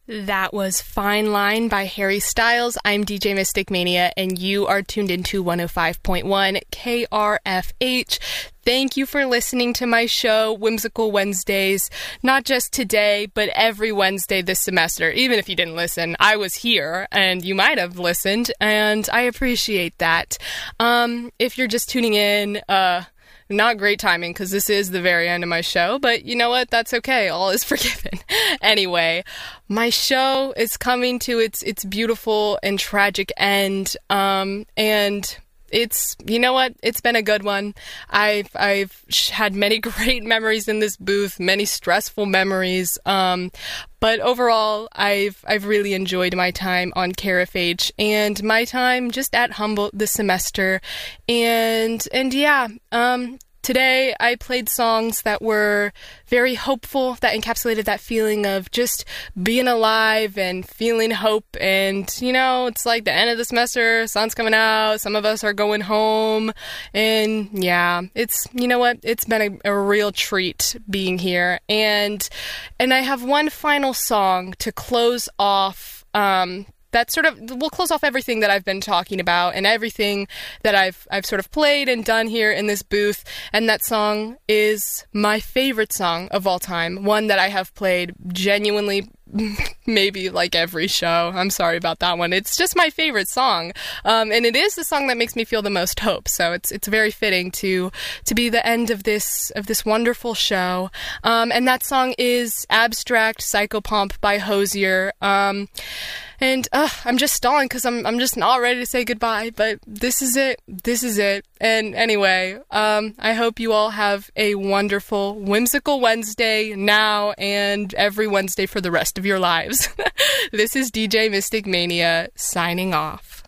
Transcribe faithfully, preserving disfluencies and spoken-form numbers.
That was Fine Line by Harry Styles. I'm D J Mystic Mania, and you are tuned into one oh five point one K R F H. Thank you for listening to my show, Whimsical Wednesdays. Not just today, but every Wednesday this semester. Even if you didn't listen, I was here, and you might have listened, and I appreciate that. Um, if you're just tuning in, uh... not great timing, because this is the very end of my show, but you know what? That's okay. All is forgiven. Anyway, my show is coming to its its beautiful and tragic end, um, and it's, you know what? It's been a good one. I've I've had many great memories in this booth, many stressful memories, um, but overall, I've I've really enjoyed my time on K R F H and my time just at Humboldt this semester, and and yeah, um. Today, I played songs that were very hopeful, that encapsulated that feeling of just being alive and feeling hope. And, you know, it's like the end of the semester, sun's coming out, some of us are going home. And, yeah, it's, you know what, it's been a, a real treat being here. And, and I have one final song to close off, um... that sort of, we'll close off everything that I've been talking about and everything that I've I've sort of played and done here in this booth. And that song is my favorite song of all time. One that I have played genuinely maybe like every show. I'm sorry about that one. It's just my favorite song. Um, and it is the song that makes me feel the most hope. So it's it's very fitting to to be the end of this of this wonderful show. Um, and that song is Abstract Psychopomp by Hozier. Um, and uh, I'm just stalling because I'm I'm just not ready to say goodbye. But this is it. This is it. And anyway, um, I hope you all have a wonderful, whimsical Wednesday now and every Wednesday for the rest of your lives. This is D J Mystic Mania signing off.